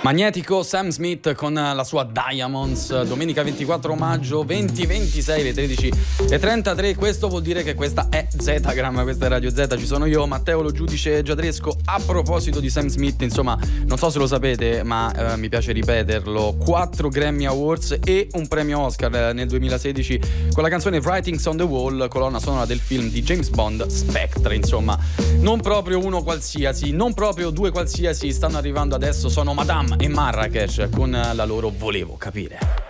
Magnetico, Sam Smith con la sua Diamonds, domenica 24 maggio 2026, le 13:33. Questo vuol dire che questa è Zetagram, questa è Radio Z, ci sono io, Matteo Lo Giudice Giadresco. A proposito di Sam Smith, insomma, non so se lo sapete, ma mi piace ripeterlo: 4 Grammy Awards e un premio Oscar nel 2016 con la canzone Writings on the Wall, colonna sonora del film di James Bond Spectre. Insomma, non proprio uno qualsiasi, non proprio due qualsiasi, stanno arrivando adesso, sono Madame e Marrakesh con la loro Volevo capire.